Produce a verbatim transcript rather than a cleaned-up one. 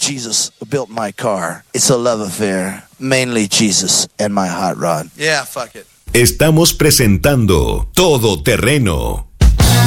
Jesus who built my car. It's a love affair. Mainly Jesus and my hot rod. Yeah, fuck it. Estamos presentando Todo Terreno.